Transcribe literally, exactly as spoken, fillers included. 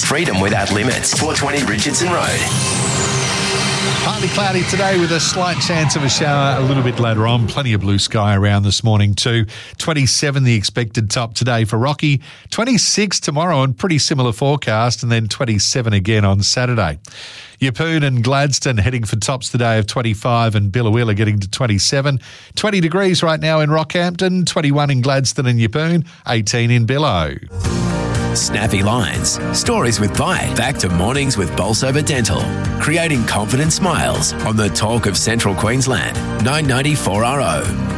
Freedom without limits. four twenty Richardson Road. Partly cloudy today with a slight chance of a shower a little bit later on. Plenty of blue sky around this morning too. twenty-seven the expected top today for Rocky. twenty-six tomorrow and pretty similar forecast, and then twenty-seven again on Saturday. Yeppoon and Gladstone heading for tops today of twenty-five, and Billawila getting to twenty-seven. twenty degrees right now in Rockhampton, twenty-one in Gladstone and Yeppoon, eighteen in Billow. Snappy lines. Stories with bite. Back to mornings with Bolsover Dental. Creating confident smiles on the talk of Central Queensland. nine ninety-four R O.